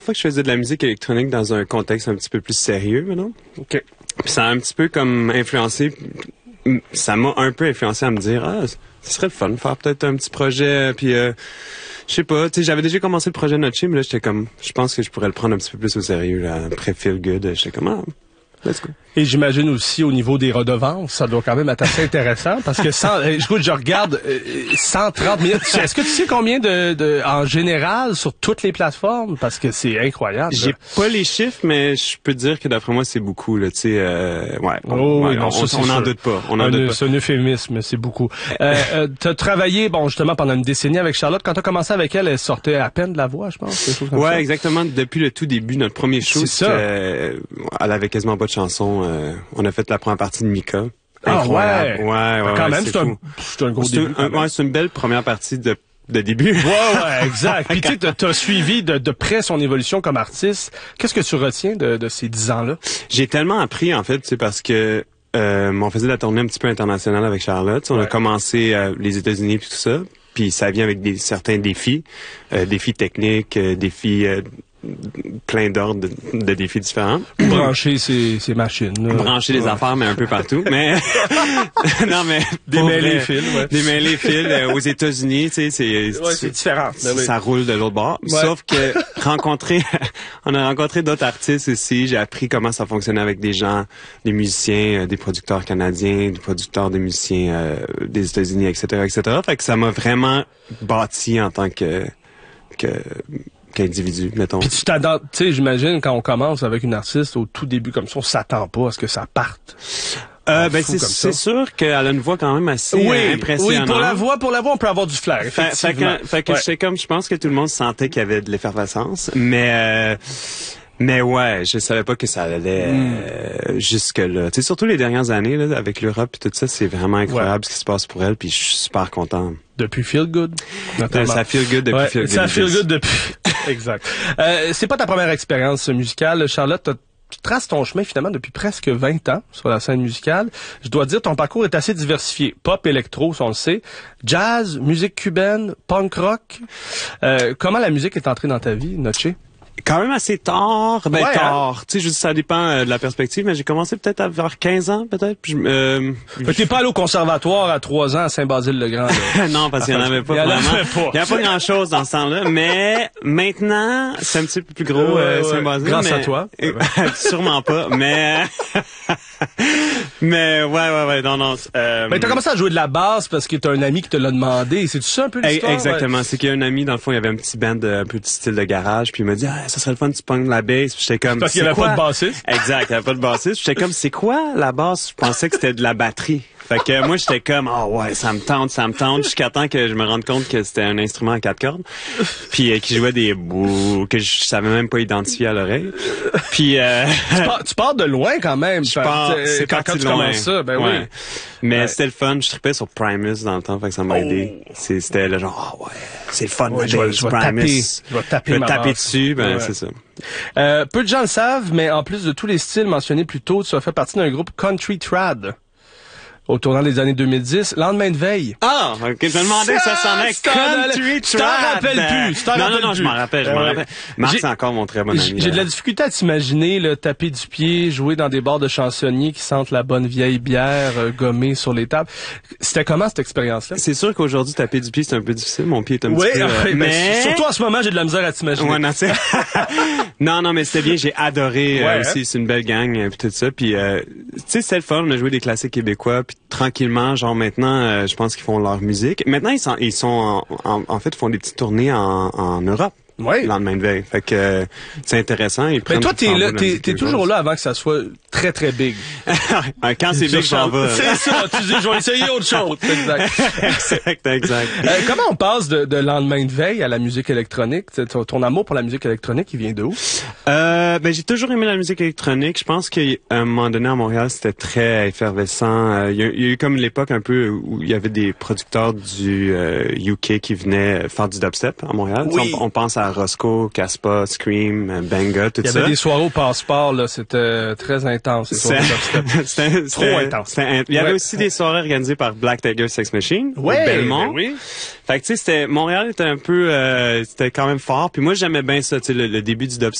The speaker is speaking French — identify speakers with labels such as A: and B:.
A: fois que je faisais de la musique électronique dans un contexte un petit peu plus sérieux, maintenant.
B: OK.
A: Puis ça a un petit peu comme influencé, ça m'a un peu influencé à me dire, ce serait le fun de faire peut-être un petit projet, puis je sais pas, tu sais, j'avais déjà commencé le projet Notché, mais là, j'étais comme, je pense que je pourrais le prendre un petit peu plus au sérieux, là, après Feel Good, j'étais comme, let's go.
B: Et j'imagine aussi au niveau des redevances, ça doit quand même être assez intéressant parce que je regarde 130 minutes. Est-ce que tu sais combien en général sur toutes les plateformes? Parce que c'est incroyable.
A: J'ai pas les chiffres, mais je peux te dire que d'après moi, c'est beaucoup, là, tu sais, ouais. On n'en doute pas.
B: C'est un euphémisme, c'est beaucoup. T'as travaillé, justement, pendant une décennie avec Charlotte. Quand t'as commencé avec elle, elle sortait à peine de la voix, je pense. Quelque chose comme ça.
A: Exactement. Depuis le tout début, notre premier show, elle avait quasiment pas de chansons. On a fait la première partie de Mika. Incroyable. Ouais.
B: Quand même, c'est un gros début.
A: C'est une belle première partie de début.
B: Ouais, exact. Puis tu sais, t'as suivi de près son évolution comme artiste. Qu'est-ce que tu retiens de ces 10 ans-là?
A: J'ai tellement appris, en fait, tu sais, parce que on faisait de la tournée un petit peu internationale avec Charlotte. On a commencé les États-Unis puis tout ça. Puis ça vient avec certains défis. Défis techniques, défis... plein d'ordres de défis différents.
B: Brancher ces machines.
A: Brancher les affaires, mais un peu partout. Mais non, mais
B: démêler les fils. Ouais.
A: Démêler les fils aux États-Unis, tu sais,
B: c'est différent.
A: Ça roule de l'autre bord. Ouais. Sauf que on a rencontré d'autres artistes aussi. J'ai appris comment ça fonctionnait avec des gens, des musiciens, des producteurs canadiens, des producteurs des musiciens des États-Unis, etc. Fait que ça m'a vraiment bâti en tant qu'individu, mettons.
B: Puis tu t'adaptes, tu sais, j'imagine, quand on commence avec une artiste, au tout début comme ça, on s'attend pas à ce que ça parte.
A: C'est sûr qu'elle a une voix quand même assez impressionnante.
B: Oui, pour la voix, on peut avoir du flair, effectivement.
A: Fait que je pense que tout le monde sentait qu'il y avait de l'effervescence, mais ouais, je savais pas que ça allait jusque-là. Tu sais, surtout les dernières années, là, avec l'Europe et tout ça, c'est vraiment incroyable ce qui se passe pour elle, puis je suis super content.
B: Depuis Feel Good.
A: Ça feel good depuis Feel Good.
B: Ça feel good depuis. Exact. C'est pas ta première expérience musicale, Charlotte. Tu traces ton chemin finalement depuis presque 20 ans sur la scène musicale. Je dois dire, ton parcours est assez diversifié. Pop, électro, ça on le sait. Jazz, musique cubaine, punk rock. Comment la musique est entrée dans ta vie, Notché?
A: Quand même assez tard, tard. Tu sais, je dis ça dépend de la perspective, mais j'ai commencé peut-être à vers 15 ans, peut-être.
B: T'es pas allé au conservatoire à 3 ans à Saint-Basile-le-Grand.
A: Non, parce qu'il y en avait pas vraiment. Il y a pas grand-chose dans ce temps-là, mais maintenant, c'est un petit peu plus gros Saint-Basile.
B: Grâce à toi.
A: Sûrement pas, mais mais non.
B: Mais t'as commencé à jouer de la basse parce que t'as un ami qui te l'a demandé. C'est ça un peu l'histoire?
A: Exactement. C'est qu'il y a un ami, dans le fond, il y avait un petit band un peu de style de garage, puis il m'a dit ça serait le fun, tu pognes la basse. Puis j'étais comme,
B: parce qu'il y avait pas de bassiste.
A: Exact, il y avait pas de bassiste. J'étais comme, c'est quoi la basse? Je pensais que c'était de la batterie. Fait que moi, j'étais comme, ça me tente, jusqu'à temps que je me rende compte que c'était un instrument à 4 cordes. Puis qui jouait des bouts que je savais même pas identifier à l'oreille. Puis
B: tu pars de loin quand même.
A: C'est quand tu
B: commences ça, oui.
A: Mais c'était le fun, je trippais sur Primus dans le temps, fait que ça m'a aidé. C'était le genre, c'est le fun,
B: je vais taper
A: dessus, c'est ça.
B: Peu de gens le savent, mais en plus de tous les styles mentionnés plus tôt, tu as fait partie d'un groupe Country Trad. Au tournant des années 2010, Lendemain de veille.
A: Ah, ok, je me demandais ça s'en est Country Trad.
B: Je t'en rappelle plus.
A: Non, je m'en rappelle. Marc, c'est encore mon très bon ami.
B: J'ai de la difficulté à t'imaginer, là, taper du pied, jouer dans des bars de chansonniers qui sentent la bonne vieille bière gommée sur les tables. C'était comment cette expérience-là?
A: C'est sûr qu'aujourd'hui, taper du pied, c'est un peu difficile. Mon pied est un petit peu...
B: mais surtout en ce moment, j'ai de la misère à t'imaginer.
A: Ouais, non, mais c'était bien. J'ai adoré aussi. C'est une belle gang puis tout ça. Puis, tu sais, c'est le fun. On a joué des classiques québécois. Puis tranquillement, genre maintenant, je pense qu'ils font leur musique. Maintenant, ils sont en fait, font des petites tournées en Europe.
B: Oui.
A: Le lendemain de veille. Fait que c'est intéressant.
B: Mais toi, t'es toujours là avant que ça soit très, très big.
A: Quand c'est big, j'en vais.
B: C'est ça. Tu dis, je vais essayer autre chose.
A: Exact.
B: Comment on passe de lendemain de veille à la musique électronique? Ton amour pour la musique électronique, il vient d'où?
A: J'ai toujours aimé la musique électronique. Je pense qu'à un moment donné, à Montréal, c'était très effervescent. Il y a eu comme l'époque un peu où il y avait des producteurs du UK qui venaient faire du dubstep à Montréal.
B: Oui.
A: On pense à Roscoe, Caspa, Scream, Benga, tout ça.
B: Il y avait des soirées au Passeport, là, c'était très intense.
A: C'était
B: trop intense.
A: Il y avait aussi des soirées organisées par Black Tiger Sex Machine au
B: Ouais,
A: Belmont.
B: ben oui.
A: Fait que tu sais, Montréal était un peu, c'était quand même fort. Puis moi j'aimais bien ça, tu sais, le début du dubstep.